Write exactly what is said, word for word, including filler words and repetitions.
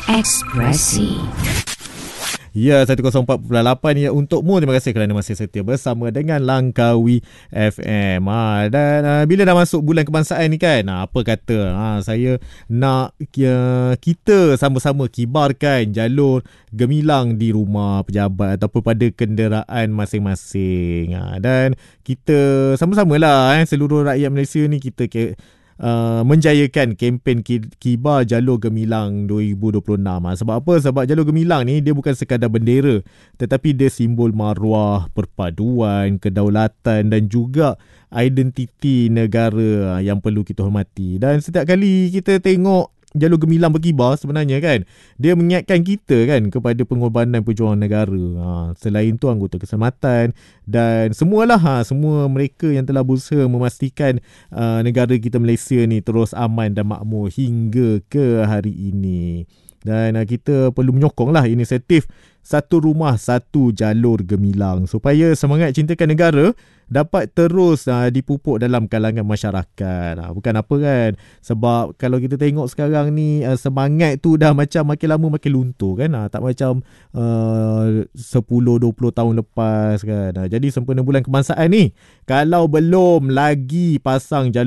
Ekspresi. Ya, seratus empat pulup lapan ya untukmu. Terima kasih kerana masih setia bersama dengan Langkawi F M. Ha, dan uh, bila dah masuk bulan kebangsaan ni kan, ha, apa kata, ha, saya nak uh, kita sama-sama kibarkan jalur gemilang di rumah pejabat ataupun pada kenderaan masing-masing. Ha, dan kita sama-samalah eh, seluruh rakyat Malaysia ni kita ke, Uh, menjayakan kempen Kibar Jalur Gemilang dua ribu dua puluh enam. Ha, sebab apa? Sebab Jalur Gemilang ni dia bukan sekadar bendera, tetapi dia simbol maruah, perpaduan, kedaulatan dan juga identiti negara yang perlu kita hormati. Dan setiap kali kita tengok Jalur Gemilang berkibar, sebenarnya kan, dia mengingatkan kita kan kepada pengorbanan perjuangan negara. Ha, selain tu anggota keselamatan dan semualah, ha, semua mereka yang telah berusaha memastikan uh, negara kita Malaysia ni terus aman dan makmur hingga ke hari ini. Dan uh, kita perlu menyokonglah inisiatif Satu Rumah Satu Jalur Gemilang supaya semangat cintakan negara dapat terus uh, dipupuk dalam kalangan masyarakat. Uh, bukan apa kan, sebab kalau kita tengok sekarang ni uh, semangat tu dah macam makin lama makin luntur kan. Uh, tak macam uh, sepuluh dua puluh tahun lepas kan. Uh, jadi sempena bulan kebangsaan ni, kalau belum lagi pasang jalur